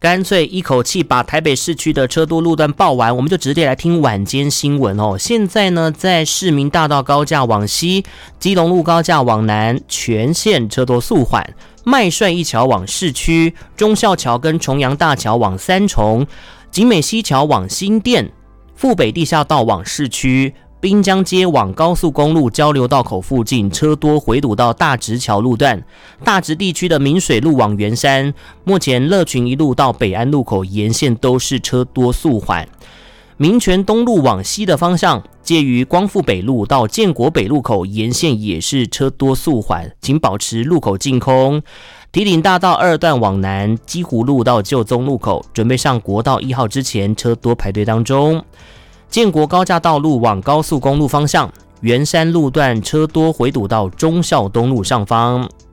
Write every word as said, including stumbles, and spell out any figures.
干脆一口气把台北市区的车多路段报完，我们就直接来听晚间新闻哦。现在呢，在市民大道高架往西、基隆路高架往南，全线车多速缓；麦帅一桥往市区、忠孝桥跟重阳大桥往三重、景美西桥往新店、富北地下道往市区。滨江街往高速公路交流道口附近车多回堵到大直桥路段，大直地区的明水路往圆山，目前乐群一路到北安路口沿线都是车多速缓。民权东路往西的方向，介于光复北路到建国北路口沿线也是车多速缓，请保持路口净空。堤顶大道二段往南，基湖路到旧宗路口，准备上国道一号之前车多排队当中。建国高架道路往高速公路方向，圆山路段车多回堵到忠孝东路上方。